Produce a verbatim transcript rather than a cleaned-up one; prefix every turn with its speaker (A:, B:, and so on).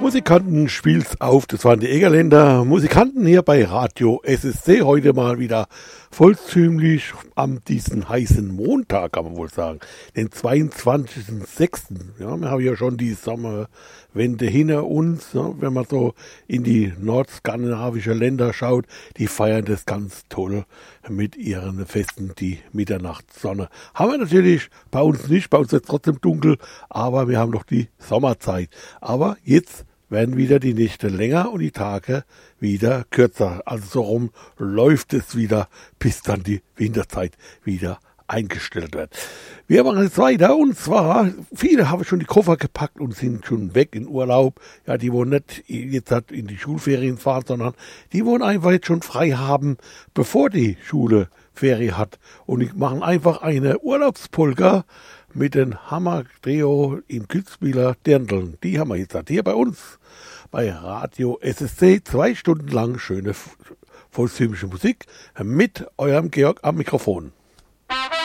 A: Musikanten spielt's auf, das waren die Egerländer Musikanten hier bei Radio S S C, heute mal wieder vollzüglich am diesen heißen Montag, kann man wohl sagen, den zweiundzwanzigsten sechsten Ja, wir haben ja schon die Sommerwende hinter uns, ja, wenn man so in die nordskandinavische Länder schaut, die feiern das ganz toll mit ihren Festen, die Mitternachtssonne. Haben wir natürlich bei uns nicht, bei uns ist es trotzdem dunkel, aber wir haben noch die Sommerzeit. Aber jetzt werden wieder die Nächte länger und die Tage wieder kürzer. Also so rum läuft es wieder, bis dann die Winterzeit wieder eingestellt wird. Wir machen jetzt weiter und zwar, viele haben schon die Koffer gepackt und sind schon weg in Urlaub. Ja, die wollen nicht jetzt halt in die Schulferien fahren, sondern die wollen einfach jetzt schon frei haben, bevor die Schule Ferie hat. Und die machen einfach eine Urlaubspolka mit den Hammer-Trio im Kitzbüheler Dirndln. Die haben wir jetzt halt hier bei uns bei Radio S S C. Zwei Stunden lang schöne volkstümliche Musik mit eurem Georg am Mikrofon.